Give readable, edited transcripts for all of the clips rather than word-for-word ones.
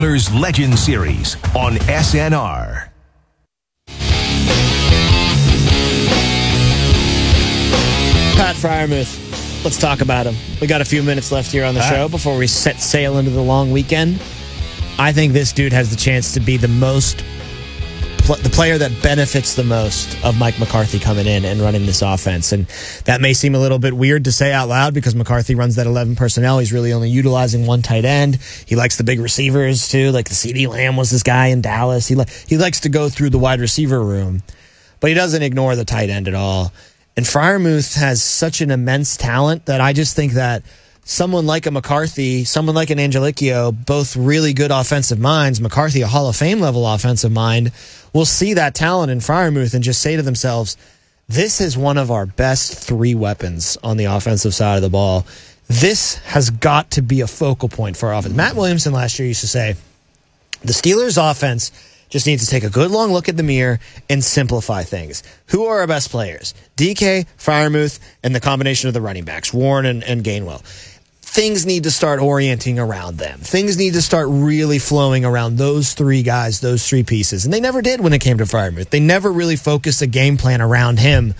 Legend Series on SNR. Pat Freiermuth. Let's talk about him. We got a few minutes left here on the show before we set sail into the long weekend. I think this dude has the chance to be the player that benefits the most of Mike McCarthy coming in and running this offense. And that may seem a little bit weird to say out loud because McCarthy runs that 11 personnel. He's really only utilizing one tight end. He likes the big receivers too. Like the CeeDee Lamb was this guy in Dallas. He likes to go through the wide receiver room, but he doesn't ignore the tight end at all. And Freiermuth has such an immense talent that I just think that someone like a McCarthy, someone like an Angelicchio, both really good offensive minds, McCarthy a Hall of Fame level offensive mind, will see that talent in Freiermuth and just say to themselves, this is one of our best three weapons on the offensive side of the ball. This has got to be a focal point for our offense. Matt Williamson last year used to say, the Steelers' offense just needs to take a good long look at the mirror and simplify things. Who are our best players? DK, Freiermuth, and the combination of the running backs, Warren and Gainwell. Things need to start orienting around them. Things need to start really flowing around those three guys, those three pieces. And they never did when it came to Freiermuth. They never really focused a game plan around him.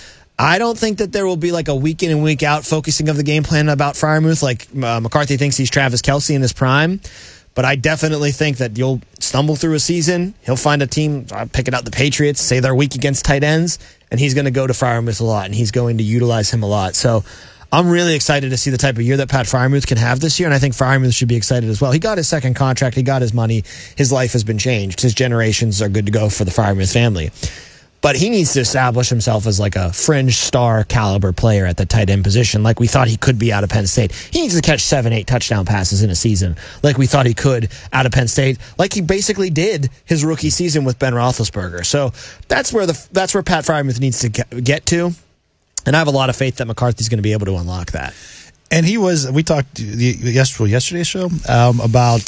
I don't think that there will be like a week in and week out focusing of the game plan about Freiermuth like McCarthy thinks he's Travis Kelce in his prime. But I definitely think that you'll stumble through a season. He'll find a team, picking out the Patriots, say they're weak against tight ends, and he's going to go to Freiermuth a lot, and he's going to utilize him a lot. So I'm really excited to see the type of year that Pat Freiermuth can have this year, and I think Freiermuth should be excited as well. He got his second contract. He got his money. His life has been changed. His generations are good to go for the Freiermuth family. But he needs to establish himself as like a fringe star caliber player at the tight end position, like we thought he could be out of Penn State. He needs to catch 7-8 touchdown passes in a season, like we thought he could out of Penn State, like he basically did his rookie season with Ben Roethlisberger. So that's where Pat Freiermuth needs to get to, and I have a lot of faith that McCarthy's going to be able to unlock that. And we talked yesterday's show about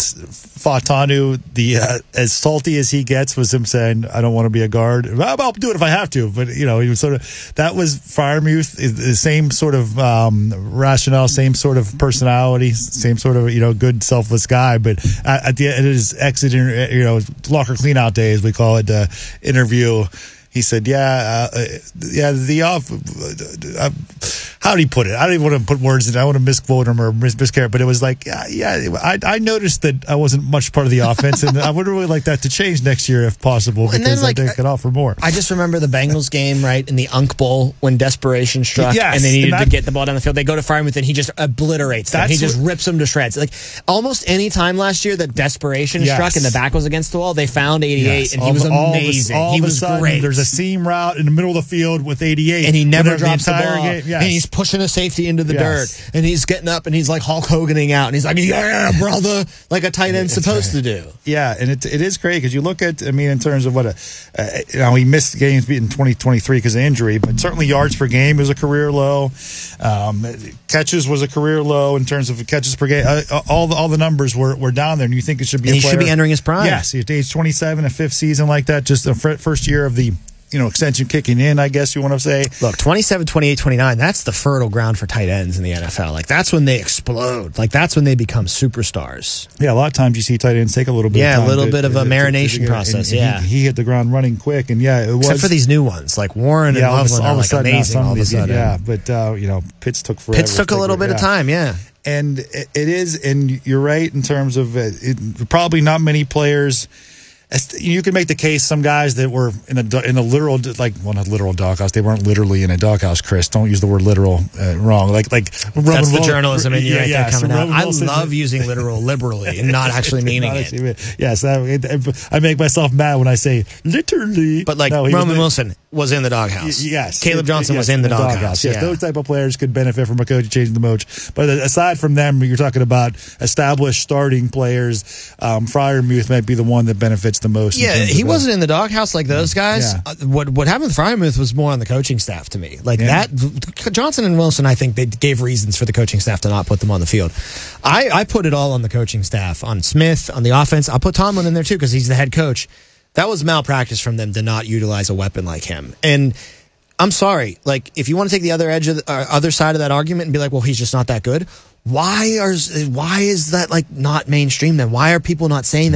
Fautanu. As salty as he gets was him saying, I don't want to be a guard. I'll do it if I have to. But, he was that was Freiermuth, the same sort of rationale, same sort of personality, same sort of, good, selfless guy. But at the end of his exit, locker cleanout day, as we call it, interview, he said, how did he put it? I don't even want to put words in it. I want to misquote him or miscarry, but it was like, I noticed that I wasn't much part of the offense, and I would really like that to change next year if possible, because I think I could offer more. I just remember the Bengals game, right, in the Unk Bowl when desperation struck, and they needed to get the ball down the field. They go to Freiermuth, and he just obliterates them. He just rips them to shreds. Like, almost any time last year that desperation struck and the back was against the wall, they found 88, and he was amazing. He was great. There's a seam route in the middle of the field with 88. And he never drops the ball. Game. Yes. And he's pushing a safety into the dirt. And he's getting up and he's like Hulk Hoganing out. And he's like, yeah, brother, like a tight end's supposed to do. Yeah, and it is great because you look at, in terms of what he missed games in 2023 because of injury, but certainly yards per game was a career low. Catches was a career low in terms of catches per game. All the numbers were down there, and you think it should be. And he should be entering his prime. Yes, at age 27, a fifth season like that, just the first year of the extension kicking in, I guess you want to say. Look, 27, 28, 29, that's the fertile ground for tight ends in the NFL. Like, that's when they explode. Like, that's when they become superstars. Yeah, a lot of times you see tight ends take a little bit of time. Yeah, a little bit of a marination process, and he hit the ground running quick, and it was. Except for these new ones, like Warren and Loveland are like amazing all of a sudden. Yeah, but, Pitts took forever. Pitts took a little bit of time, yeah. And it is, and you're right in terms of probably not many players. You can make the case some guys that were in a literal, not literal doghouse. They weren't literally in a doghouse, Chris. Don't use the word literal wrong. Like that's the journalism in you right there coming out. I love using literal liberally and not actually meaning it. Yes, I make myself mad when I say literally. But Roman Wilson was in the doghouse. Yes. Caleb Johnson was in the doghouse. Yes, those type of players could benefit from a coach changing the moach. But aside from them, you're talking about established starting players. Freiermuth might be the one that benefits the most. Yeah, he wasn't in the doghouse like those guys. Yeah. What happened with Freiermuth was more on the coaching staff to me. That Johnson and Wilson, I think they gave reasons for the coaching staff to not put them on the field. I put it all on the coaching staff, on Smith, on the offense. I'll put Tomlin in there too because he's the head coach. That was malpractice from them to not utilize a weapon like him. And I'm sorry, if you want to take the other edge of other side of that argument and be like, well, he's just not that good. Why is that like not mainstream then? Why are people not saying